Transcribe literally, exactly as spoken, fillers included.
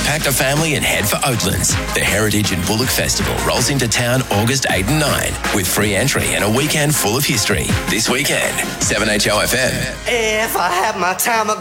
Pack the family and head for Oatlands. The Heritage and Bullock Festival rolls into town August eighth and nine with free entry and a weekend full of history. This weekend, seven H O F M. If I had my time